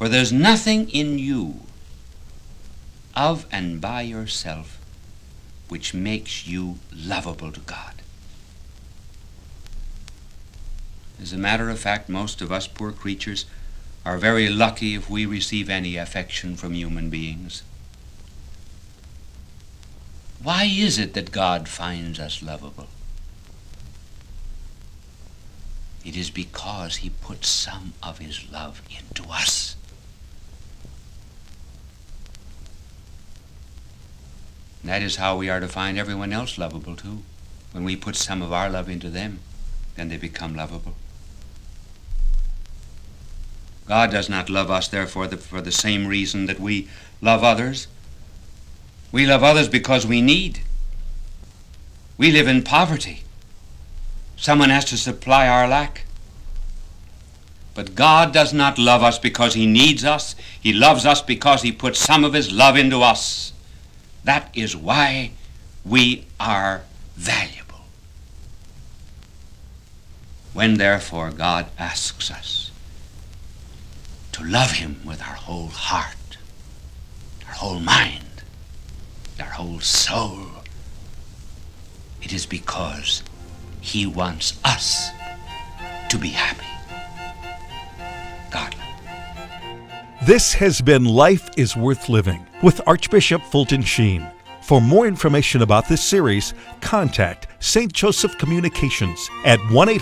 For there's nothing in you, of and by yourself, which makes you lovable to God. As a matter of fact, most of us poor creatures are very lucky if we receive any affection from human beings. Why is it that God finds us lovable? It is because he puts some of his love into us. And that is how we are to find everyone else lovable too. When we put some of our love into them, then they become lovable. God does not love us, therefore, for the same reason that we love others. We love others because we need. We live in poverty. Someone has to supply our lack. But God does not love us because he needs us. He loves us because he puts some of his love into us. That is why we are valuable. When, therefore, God asks us to love him with our whole heart, our whole mind, our whole soul, it is because he wants us to be happy. God. This has been Life is Worth Living with Archbishop Fulton Sheen. For more information about this series, contact St. Joseph Communications at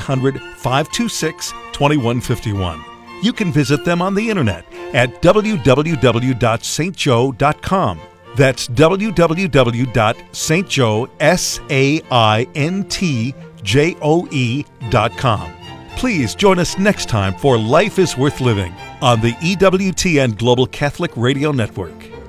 1-800-526-2151. You can visit them on the internet at www.stjoe.com. That's www.stjoe.com. Please join us next time for Life is Worth Living on the EWTN Global Catholic Radio Network.